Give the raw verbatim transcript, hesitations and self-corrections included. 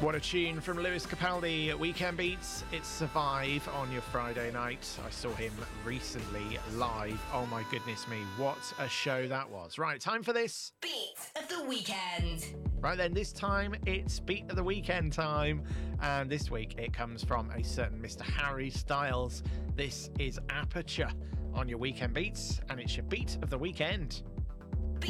What a tune from Lewis Capaldi, Weekend Beats. It's Survive on your Friday night. I saw him recently live. Oh my goodness me, what a show that was. Right, time for this. Beat of the Weekend. Right then, this time it's Beat of the Weekend time. And this week it comes from a certain Mister Harry Styles. This is Aperture on your Weekend Beats, and it's your Beat of the Weekend.